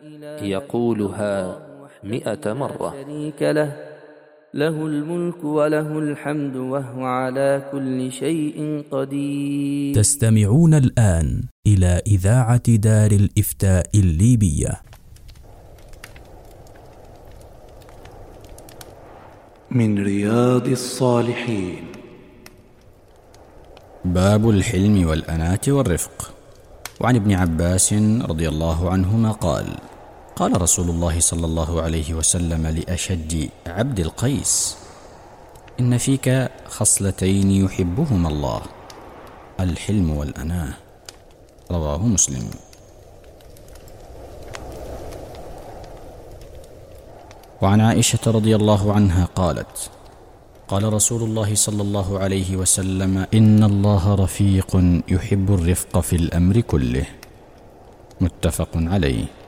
يقولها 100 مرة. شريك له الملك وله الحمد وهو على كل شيء قدير. تستمعون الآن إلى إذاعة دار الإفتاء الليبية. من رياض الصالحين. باب الحلم والأناة والرفق. وعن ابن عباس رضي الله عنهما قال: قال رسول الله صلى الله عليه وسلم لأشج عبد القيس: إن فيك خصلتين يحبهما الله، الحلم والأناة. رواه مسلم. وعن عائشة رضي الله عنها قالت: قال رسول الله صلى الله عليه وسلم: إن الله رفيق يحب الرفق في الأمر كله. متفق عليه.